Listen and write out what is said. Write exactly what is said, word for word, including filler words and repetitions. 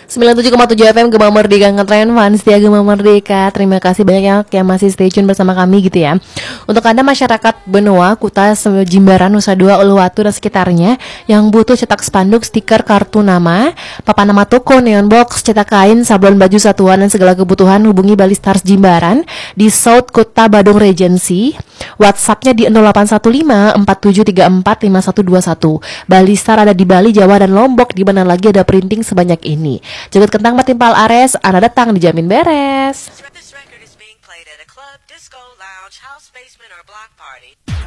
sembilan puluh tujuh koma tujuh F M Gema Merdeka ngetren fans setia Gema Merdeka. Terima kasih banyak yang masih stay tune bersama kami gitu ya. Untuk Anda masyarakat Benoa, Kuta, Jimbaran, Nusa Dua, Uluwatu dan sekitarnya yang butuh cetak spanduk, stiker, kartu nama, papan nama toko, neon box, cetak kain, sablon baju satuan dan segala kebutuhan, hubungi Bali Stars Jimbaran di South Kota Badung Regency. WhatsApp-nya di nol delapan satu lima empat tujuh tiga empat lima satu dua satu. Bali Star ada di Bali, Jawa dan Lombok. Di mana lagi ada printing sebanyak ini. Jemput kentang matimpal Ares, Anda datang dijamin beres.